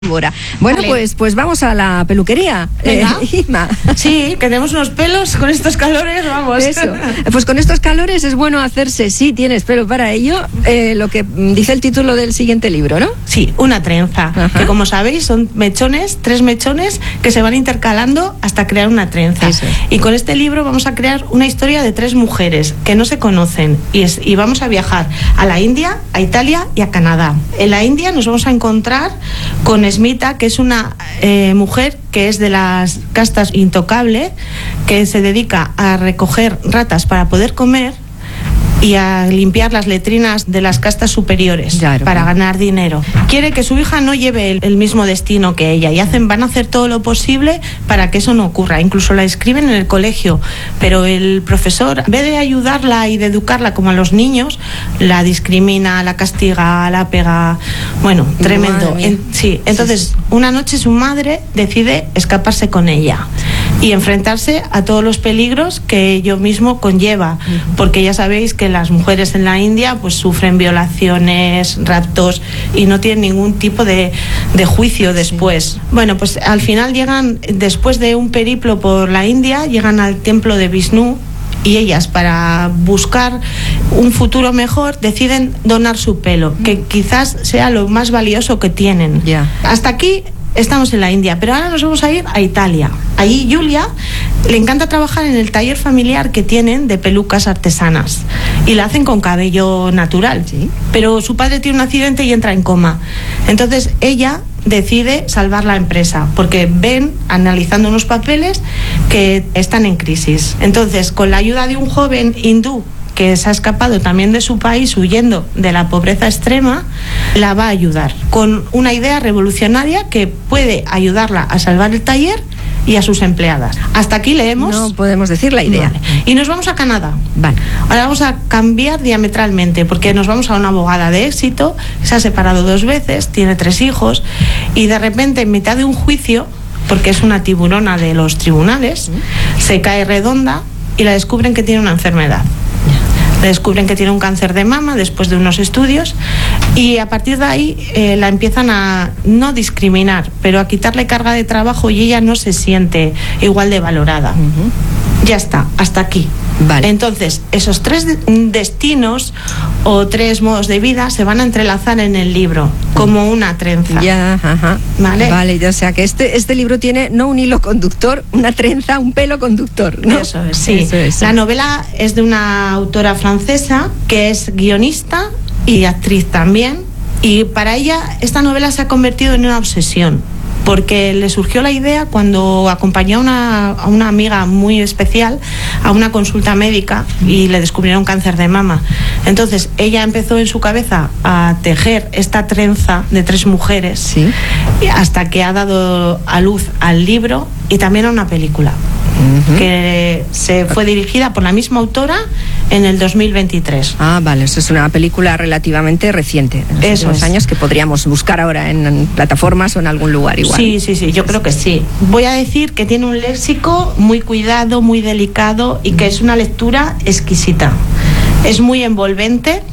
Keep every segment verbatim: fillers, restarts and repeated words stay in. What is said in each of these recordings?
Bueno, vale. pues, pues vamos a la peluquería. Eh, Inma. Sí, que tenemos unos pelos con estos calores, vamos. Eso. Pues con estos calores es bueno hacerse, si tienes pelo para ello, eh, lo que dice el título del siguiente libro, ¿no? Sí, una trenza. Ajá. Que como sabéis son mechones, tres mechones que se van intercalando hasta crear una trenza. Eso es. Y con este libro vamos a crear una historia de tres mujeres que no se conocen y, es, y vamos a viajar a la India, a Italia y a Canadá. En la India nos vamos a encontrar con Smita, que es una eh, mujer que es de las castas intocable, que se dedica a recoger ratas para poder comer y a limpiar las letrinas de las castas superiores, claro, para ganar dinero. Quiere que su hija no lleve el, el mismo destino que ella y hacen, van a hacer todo lo posible para que eso no ocurra. Incluso la inscriben en el colegio, pero el profesor, en vez de ayudarla y de educarla como a los niños, la discrimina, la castiga, la pega. Bueno, tremendo. En, sí, entonces una noche su madre decide escaparse con ella y enfrentarse a todos los peligros que ello mismo conlleva, porque ya sabéis que las mujeres en la India pues sufren violaciones, raptos y no tienen ningún tipo de, de juicio después. Sí. Bueno, pues al final llegan, después de un periplo por la India, llegan al templo de Vishnu y ellas, para buscar un futuro mejor, deciden donar su pelo, que quizás sea lo más valioso que tienen. Yeah. Hasta aquí estamos en la India, pero ahora nos vamos a ir a Italia. Ahí Julia le encanta trabajar en el taller familiar que tienen de pelucas artesanas y la hacen con cabello natural. ¿Sí? Pero su padre tiene un accidente y entra en coma. Entonces ella decide salvar la empresa porque ven, analizando unos papeles, que están en crisis. Entonces, con la ayuda de un joven hindú que se ha escapado también de su país huyendo de la pobreza extrema, la va a ayudar con una idea revolucionaria que puede ayudarla a salvar el taller y a sus empleadas. Hasta aquí leemos. No podemos decir la idea. Vale. Y nos vamos a Canadá. Vale. Ahora vamos a cambiar diametralmente porque nos vamos a una abogada de éxito, se ha separado dos veces, tiene tres hijos y de repente en mitad de un juicio, porque es una tiburona de los tribunales, se cae redonda y la descubren que tiene una enfermedad. Le descubren que tiene un cáncer de mama después de unos estudios y a partir de ahí eh, la empiezan a no discriminar, pero a quitarle carga de trabajo y ella no se siente igual de valorada. Uh-huh. Ya está, hasta aquí. Vale. Entonces, esos tres destinos o tres modos de vida se van a entrelazar en el libro como una trenza. Ya, ajá. Vale. Vale, o sea que este, este libro tiene no un hilo conductor, una trenza, un pelo conductor, ¿no? Eso es, sí. Eso es. La novela es de una autora francesa que es guionista y actriz también. Y para ella esta novela se ha convertido en una obsesión, porque le surgió la idea cuando acompañó a una, a una amiga muy especial a una consulta médica y le descubrieron cáncer de mama. Entonces ella empezó en su cabeza a tejer esta trenza de tres mujeres, ¿sí?, hasta que ha dado a luz al libro y también a una película. Uh-huh. Que se fue dirigida por la misma autora en el dos mil veintitrés. Ah, vale, eso es una película relativamente reciente, en los Esos últimos años, que podríamos buscar ahora en, en plataformas o en algún lugar igual. Sí, sí, sí, yo creo que sí. Voy a decir que tiene un léxico muy cuidado, muy delicado y que es una lectura exquisita. Es muy envolvente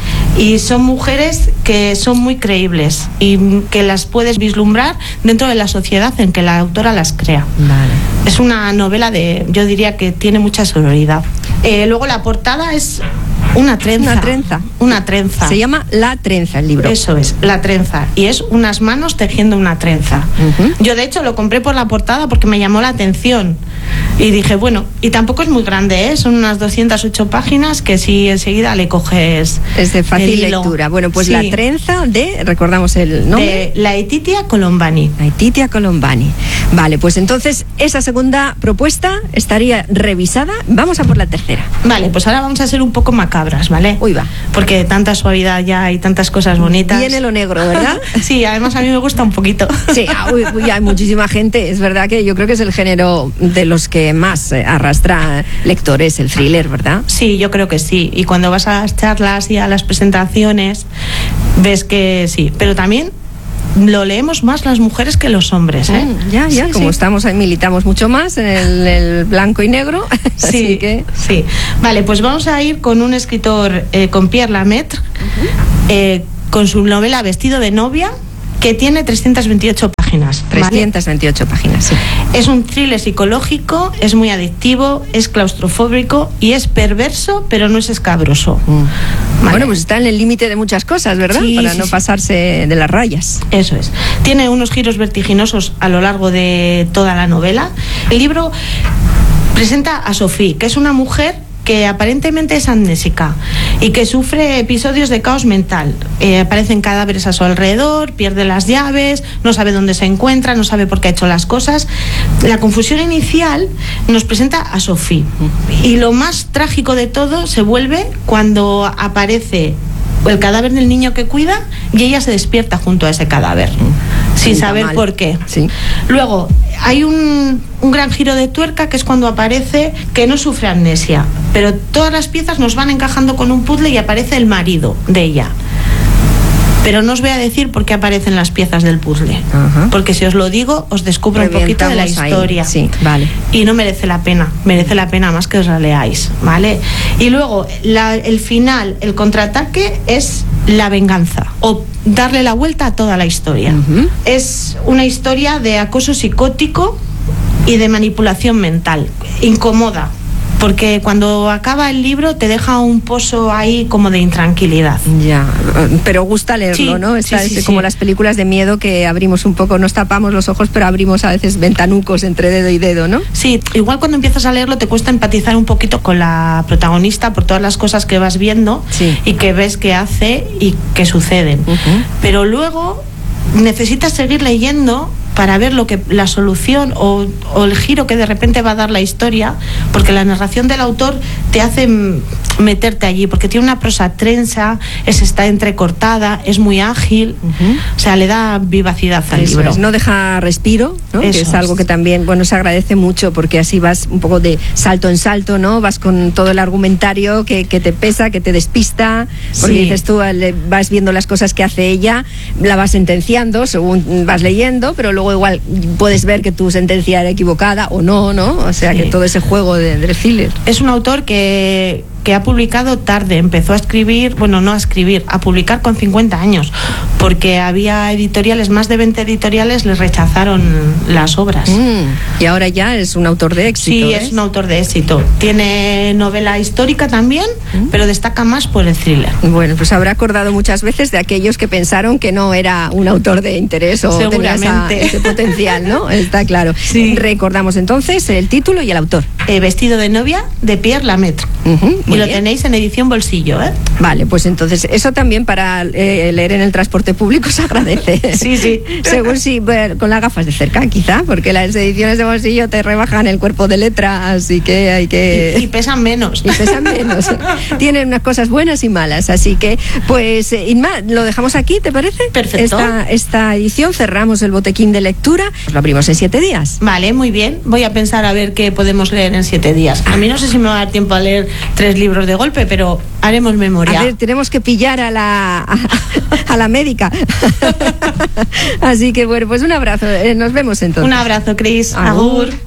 y son mujeres que son muy creíbles y que las puedes vislumbrar dentro de la sociedad en que la autora las crea. Vale. Es una novela de, yo diría que tiene mucha sonoridad. Eh, luego la portada es una trenza. Una trenza. Una trenza. Se llama La Trenza el libro. Eso es, La Trenza. Y es unas manos tejiendo una trenza. Uh-huh. Yo de hecho lo compré por la portada porque me llamó la atención. Y dije, bueno, y tampoco es muy grande, ¿eh? Son unas doscientas ocho páginas que si enseguida le coges. Es de fácil lectura. Bueno, pues sí. La Trenza de, recordamos el nombre. De Laetitia Colombani. Laetitia Colombani. Vale, pues entonces esa segunda propuesta estaría revisada. Vamos a por la tercera. Vale, pues ahora vamos a ser un poco macabras, ¿vale? Uy, va. Porque tanta suavidad ya hay tantas cosas bonitas. Viene lo negro, ¿verdad? Sí, además a mí me gusta un poquito. Sí, uy, uy, hay muchísima gente. Es verdad que yo creo que es el género de los que más arrastra lectores, el thriller, ¿verdad? Sí, yo creo que sí. Y cuando vas a las charlas y a las presentaciones, ves que sí. Pero también lo leemos más las mujeres que los hombres, ¿eh? Mm, ya, ya, sí, como sí. Estamos ahí, militamos mucho más en el, el blanco y negro. Sí, así que... sí. Vale, pues vamos a ir con un escritor, eh, con Pierre Lemaitre, uh-huh. eh, con su novela Vestido de novia, que tiene trescientas veintiocho páginas. trescientas veintiocho ¿vale? páginas, sí. Es un thriller psicológico, es muy adictivo, es claustrofóbico y es perverso, pero no es escabroso. Mm. ¿Vale? Bueno, pues está en el límite de muchas cosas, ¿verdad? Sí, Para sí, no sí. pasarse de las rayas. Eso es. Tiene unos giros vertiginosos a lo largo de toda la novela. El libro presenta a Sophie, que es una mujer que aparentemente es amnésica y que sufre episodios de caos mental. Eh, aparecen cadáveres a su alrededor, pierde las llaves, no sabe dónde se encuentra, no sabe por qué ha hecho las cosas. La confusión inicial nos presenta a Sophie. Y lo más trágico de todo se vuelve cuando aparece el cadáver del niño que cuida y ella se despierta junto a ese cadáver, sin Pinta saber mal. por qué. Sí. Luego, hay un, un gran giro de tuerca que es cuando aparece que no sufre amnesia, pero todas las piezas nos van encajando con un puzzle y aparece el marido de ella. Pero no os voy a decir por qué aparecen las piezas del puzzle, Ajá. porque si os lo digo os descubro un poquito de la Revientamos ahí. historia. Sí, vale. Y no merece la pena, merece la pena más que os la leáis, ¿vale? Y luego, la, el final, el contraataque es la venganza, o darle la vuelta a toda la historia. Uh-huh. Es una historia de acoso psicótico y de manipulación mental, incomoda, porque cuando acaba el libro te deja un pozo ahí como de intranquilidad. Ya, pero gusta leerlo, Sí, ¿no? Está sí, sí, es como sí. las películas de miedo que abrimos un poco, nos tapamos los ojos, pero abrimos a veces ventanucos entre dedo y dedo, ¿no? Sí, igual cuando empiezas a leerlo te cuesta empatizar un poquito con la protagonista por todas las cosas que vas viendo Sí. y que ves que hace y que suceden. Uh-huh. Pero luego necesitas seguir leyendo para ver lo que la solución o, o el giro que de repente va a dar la historia, porque la narración del autor te hace mm, meterte allí, porque tiene una prosa trensa, es, está entrecortada, es muy ágil, Uh-huh. o sea, le da vivacidad al Eso libro. es, no deja respiro, ¿no? Eso Que es algo es. que también, bueno, se agradece mucho porque así vas un poco de salto en salto, ¿no? Vas con todo el argumentario que, que te pesa, que te despista, porque Sí. dices tú, le- vas viendo las cosas que hace ella, la vas sentenciando según vas leyendo, pero luego igual puedes ver que tu sentencia era equivocada o no, ¿no? O sea, Sí. que todo ese juego de, del thriller. Es un autor que, que ha publicado tarde, empezó a escribir, bueno, no a escribir, a publicar con cincuenta años, porque había editoriales, más de veinte editoriales les rechazaron las obras. Mm, y ahora ya es un autor de éxito. Sí, ¿eh? es un autor de éxito. Tiene novela histórica también, Mm. pero destaca más por el thriller. Bueno, pues habrá acordado muchas veces de aquellos que pensaron que no era un autor de interés o tenía esa- Seguramente. ese potencial, ¿no? Está claro. Sí. Recordamos entonces el título y el autor. Eh, Vestido de novia, de Pierre Lemaitre. Ujú, Y muy lo bien. tenéis en edición bolsillo, ¿eh? Vale, pues entonces eso también para eh, leer en el transporte público se agradece. Sí, sí. Según si bueno, con las gafas de cerca, quizá, porque las ediciones de bolsillo te rebajan el cuerpo de letra, así que hay que... Y, y pesan menos. y pesan menos. Tienen unas cosas buenas y malas. Así que, pues, eh, Inma, lo dejamos aquí, ¿te parece? Perfecto. Esta, esta edición cerramos el botequín de lectura. Lo abrimos en siete días. Vale, muy bien. Voy a pensar a ver qué podemos leer en siete días. A mí no sé si me va a dar tiempo a leer tres libros de golpe, pero haremos memoria. A ver, tenemos que pillar a la, a, a la médica. Así que, bueno, pues un abrazo. Eh, nos vemos entonces. Un abrazo, Cris. Agur. Agur.